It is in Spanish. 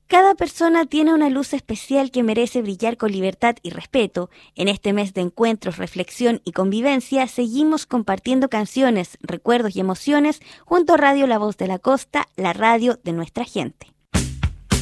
Cada persona tiene una luz especial que merece brillar con libertad y respeto. En este mes de encuentros, reflexión y convivencia, seguimos compartiendo canciones, recuerdos y emociones junto a Radio La Voz de la Costa, la radio de nuestra gente.